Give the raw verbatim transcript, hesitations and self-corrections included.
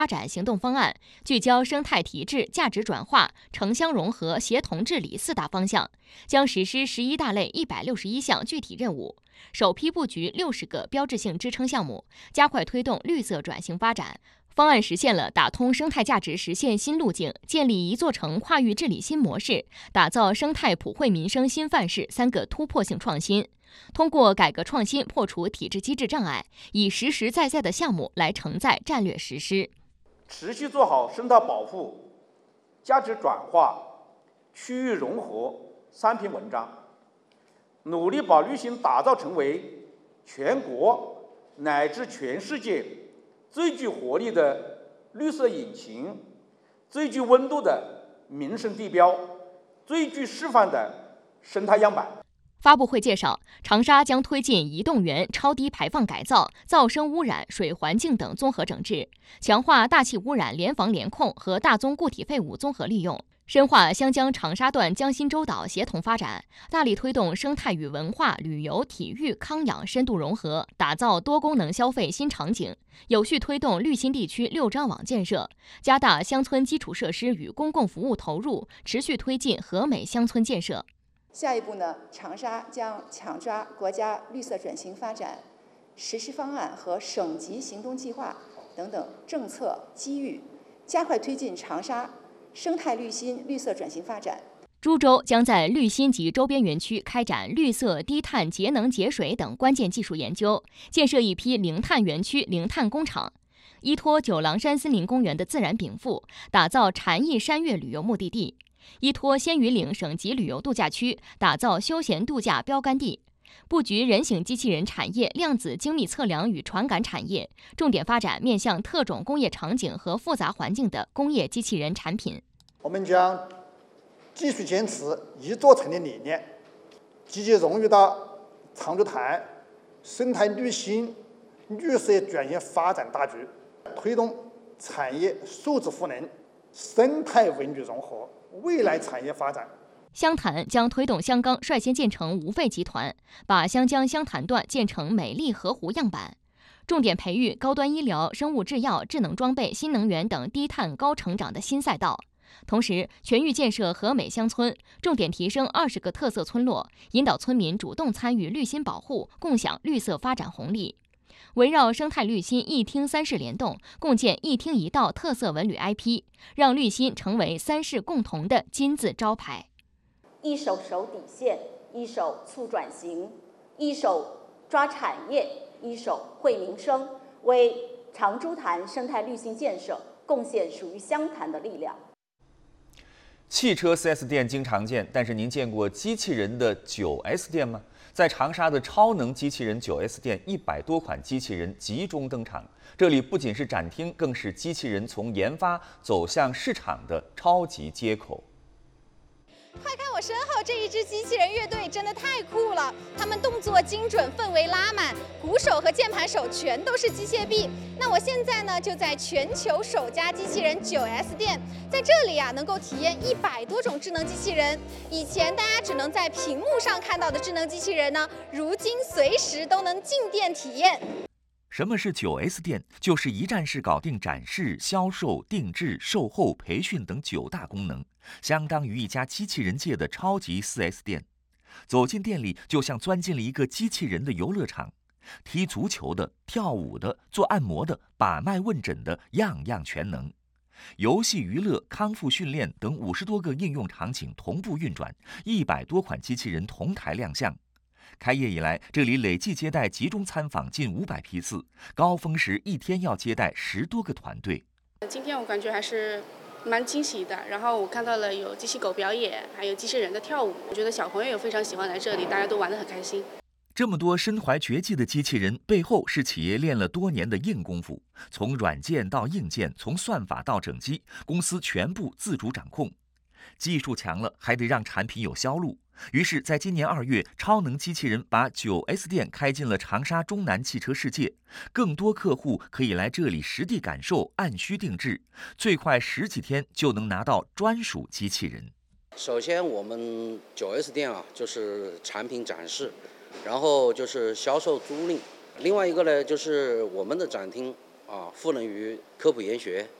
发展行动方案，聚焦生态提质、价值转化、城乡融合、协同治理四大方向，将实施十一大类一百六十一项具体任务，首批布局六十个标志性支撑项目，加快推动绿色转型发展。方案实现了打通生态价值实现新路径、建立一座城跨域治理新模式、打造生态普惠民生新范式三个突破性创新。通过改革创新破除体制机制障碍，以实实在在的项目来承载战略实施。 持续做好生态保护、价值转化、区域融合三篇文章，努力把绿心打造成为全国乃至全世界最具活力的绿色引擎、最具温度的民生地标、最具示范的生态样板。 发布会介绍，长沙将推进移动源超低排放改造、噪声污染、水环境等综合整治，强化大气污染联防联控和大宗固体废物综合利用，深化湘江长沙段江心洲岛协同发展，大力推动生态与文化、旅游、体育、康养深度融合，打造多功能消费新场景，有序推动绿心地区六张网建设，加大乡村基础设施与公共服务投入，持续推进和美乡村建设。 下一步呢，长沙将抢抓国家绿色转型发展实施方案和省级行动计划等等政策机遇，加快推进长沙生态绿心绿色转型发展。 株洲将在绿心及周边园区开展绿色、低碳、节能节水等关键技术研究，建设一批零碳园区、零碳工厂。依托九郎山森林公园的自然禀赋，打造禅意山岳旅游目的地。依托仙榆岭省级旅游度假区，打造休闲度假标杆地，布局人形机器人产业、量子精密测量与传感产业，重点发展面向特种工业场景和复杂环境的工业机器人产品。 我们将继续坚持一座城的理念，积极融入到长株潭生态绿心绿色转型发展大局，推动产业数字赋能、生态文旅融合、未来产业发展。 湘潭将推动湘钢率先建成无废集团，把湘江湘潭段建成美丽河湖样板，重点培育高端医疗、生物制药、智能装备、新能源等低碳高成长的新赛道。同时，全域建设和美乡村，重点提升二十个特色村落，引导村民主动参与绿心保护，共享绿色发展红利。围绕生态绿心一厅三市联动，共建一厅一道特色文旅 I P， 让绿心成为三市共同的金字招牌。 一手守底线，一手促转型，一手抓产业，一手惠民生，为长株潭生态绿心建设贡献属于湘潭的力量。 汽车 四 S 店经常见，但是您见过机器人的九 S 店吗？在长沙的超能机器人九 S 店，一百多款机器人集中登场。这里不仅是展厅，更是机器人从研发走向市场的超级接口。 快看我身后这一支机器人乐队，真的太酷了！他们动作精准，氛围拉满，鼓手和键盘手全都是机械臂。那我现在呢，就在全球首家机器人九 S 店，在这里啊，能够体验一百多种智能机器人。以前大家只能在屏幕上看到的智能机器人呢，如今随时都能进店体验。 什么是九 S 店？就是一站式搞定展示、销售、定制、售后、培训等九大功能，相当于一家机器人界的超级 四 S 店。走进店里，就像钻进了一个机器人的游乐场，踢足球的、跳舞的、做按摩的、把脉问诊的，样样全能。游戏娱乐、康复训练等五十多个应用场景同步运转，一百多款机器人同台亮相。开业以来，这里累计接待集中参访近五百批次，高峰时一天要接待十多个团队。 今天我感觉还是蛮惊喜的，然后我看到了有机器狗表演，还有机器人的跳舞，我觉得小朋友也非常喜欢来这里，大家都玩得很开心。 这么多身怀绝技的机器人，背后是企业练了多年的硬功夫，从软件到硬件，从算法到整机，公司全部自主掌控。技术强了，还得让产品有销路。于是，在今年二月，超能机器人把九 S 店开进了长沙中南汽车世界，更多客户可以来这里实地感受，按需定制，最快十几天就能拿到专属机器人。 首先，我们九 S 店啊，就是产品展示，然后就是销售租赁，另外一个呢，就是我们的展厅啊，赋能于科普研学。